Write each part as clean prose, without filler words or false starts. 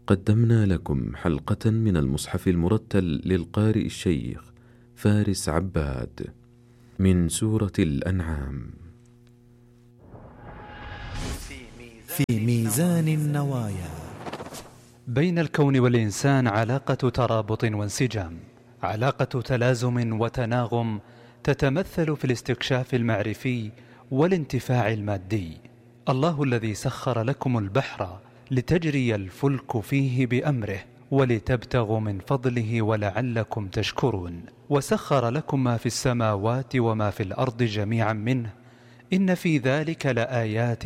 قدمنا لكم حلقة من المصحف المرتل للقارئ الشيخ فارس عباد من سورة الأنعام. في ميزان النوايا. بين الكون والإنسان علاقة ترابط وانسجام، علاقة تلازم وتناغم تتمثل في الاستكشاف المعرفي والانتفاع المادي. الله الذي سخر لكم البحر لتجري الفلك فيه بأمره ولتبتغوا من فضله ولعلكم تشكرون، وسخر لكم ما في السماوات وما في الأرض جميعا منه، إن في ذلك لآيات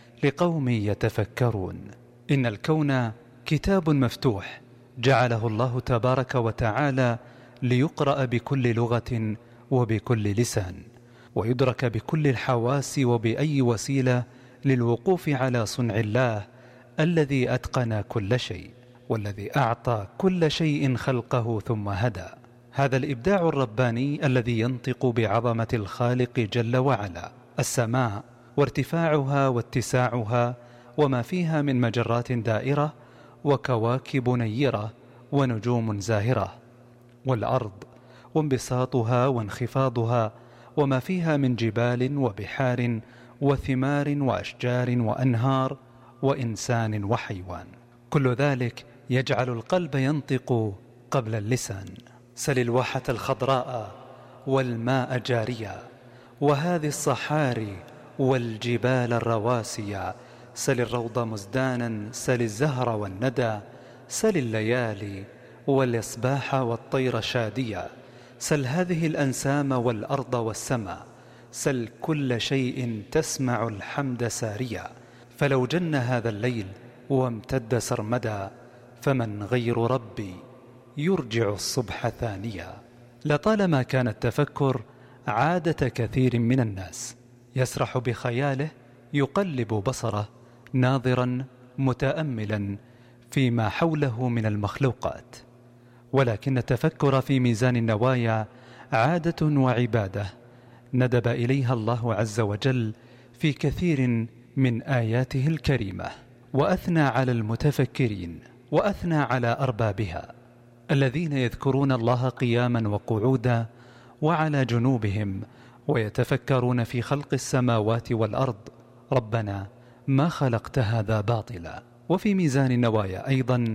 لقوم يتفكرون. إن الكون كتاب مفتوح جعله الله تبارك وتعالى ليقرأ بكل لغة وبكل لسان، ويدرك بكل الحواس وبأي وسيلة للوقوف على صنع الله الذي أتقن كل شيء، والذي أعطى كل شيء خلقه ثم هدى. هذا الإبداع الرباني الذي ينطق بعظمة الخالق جل وعلا. السماء وارتفاعها واتساعها وما فيها من مجرات دائرة وكواكب نيرة ونجوم زاهرة، والأرض وانبساطها وانخفاضها وما فيها من جبال وبحار وثمار وأشجار وأنهار وإنسان وحيوان، كل ذلك يجعل القلب ينطق قبل اللسان. سل الواحة الخضراء والماء جاريا، وهذه الصحاري والجبال الرواسيا، سل الروض مزدانا، سل الزهر والندى، سل الليالي والإصباح والطير شاديا، سل هذه الأنسام والأرض والسماء، سل كل شيء تسمع الحمد ساريا. فلو جن هذا الليل وامتد سرمدا، فمن غير ربي يرجع الصبح ثانيا. لطالما كان التفكر عادة كثير من الناس، يسرح بخياله يقلب بصره ناظرا متأملا فيما حوله من المخلوقات، ولكن التفكر في ميزان النوايا عادة وعبادة ندب إليها الله عز وجل في كثير من آياته الكريمة، وأثنى على المتفكرين وأثنى على أربابها الذين يذكرون الله قياما وقعودا وعلى جنوبهم ويتفكرون في خلق السماوات والأرض. ربنا ما خلقت هذا باطلا. وفي ميزان النوايا أيضا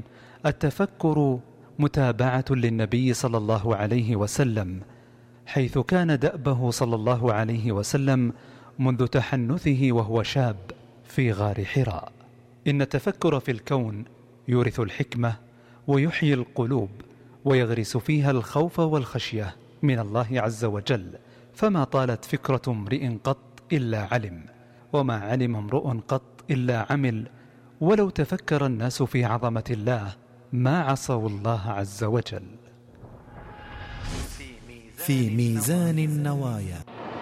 التفكر متابعة للنبي صلى الله عليه وسلم، حيث كان دأبه صلى الله عليه وسلم منذ تحنثه وهو شاب في غار حراء. إن التفكر في الكون يورث الحكمة ويحيي القلوب ويغرس فيها الخوف والخشية من الله عز وجل، فما طالت فكرة امرئ قط إلا علم، وما علم امرؤ قط إلا عمل، ولو تفكر الناس في عظمة الله ما عصوا الله عز وجل. في ميزان النوايا.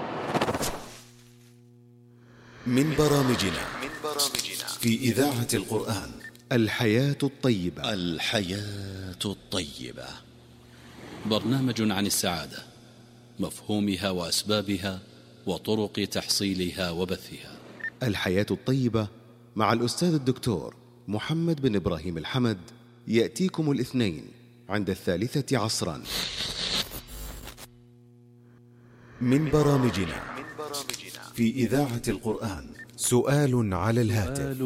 من برامجنا في إذاعة القرآن الحياة الطيبة. الحياة الطيبة برنامج عن السعادة، مفهومها وأسبابها وطرق تحصيلها وبثها. الحياة الطيبة مع الأستاذ الدكتور محمد بن إبراهيم الحمد، يأتيكم الاثنين عند 3 عصرا. من برامجنا في إذاعة القرآن سؤال على الهاتف.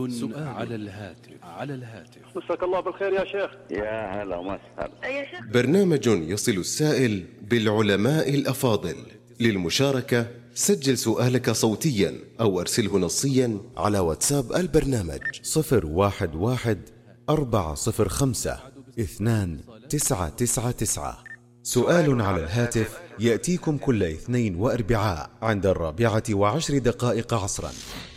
مساك الله بالخير يا شيخ. يا هلا وسهلا. برنامج يصل السائل بالعلماء الأفاضل. للمشاركة سجل سؤالك صوتيا أو أرسله نصيا على واتساب البرنامج 011-405-2999. سؤال على الهاتف يأتيكم كل اثنين وأربعاء عند 4:10 عصرا.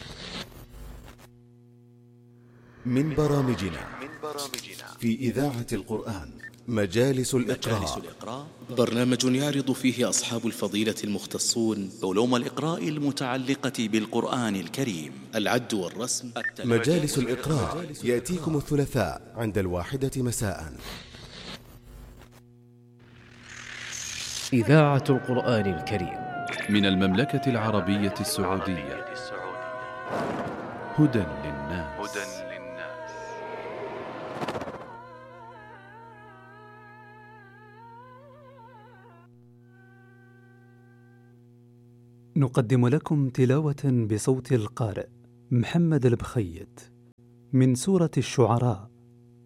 من برامجنا في إذاعة القرآن مجالس الإقراء. برنامج يعرض فيه أصحاب الفضيلة المختصون علوم الإقراء المتعلقة بالقرآن الكريم، العد والرسم. مجالس الإقراء يأتيكم الثلاثاء عند 1 مساء. إذاعة القرآن الكريم من المملكة العربية السعودية. هدى للناس. نقدم لكم تلاوة بصوت القارئ محمد البخيت من سورة الشعراء